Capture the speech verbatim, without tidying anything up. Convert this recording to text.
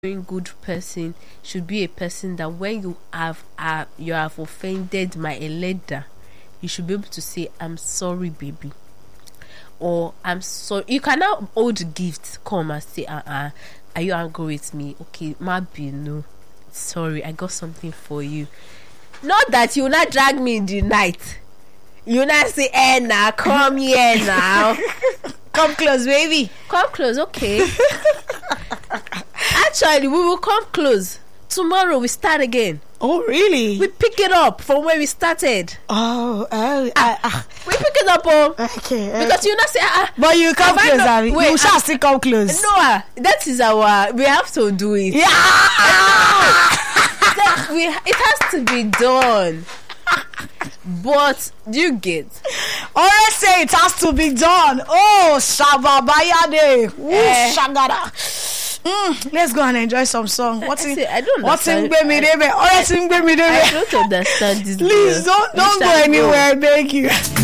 good person should be a person that when you have uh, you have offended my eleda, you should be able to say, I'm sorry, baby, or I'm sorry. You cannot hold gifts, come and say, uh-uh, are you angry with me? Okay, maybe no, sorry, I got something for you. Not that you will not drag me in the night. You not say, eh, now come here now. Come close, baby. Come close, okay. Actually, we will come close. Tomorrow we start again. Oh, really? We pick it up from where we started. Oh, oh, ah, ah. We pick it up, oh. Okay. Because okay. you not say, ah, uh, but you come close, Abby. You shall uh, still come close. No, uh, that is our. We have to do it. Yeah. that we. It has to be done. But do you get? Always say it has to be done. Oh, Shababayade. Ooh, Eh. Shagada. Mm, let's go and enjoy some song. What's in? I don't What's in understand. Baby Debe? Always in Baby I Debe. don't understand this. Please girl. don't don't We go shall anywhere. Thank you.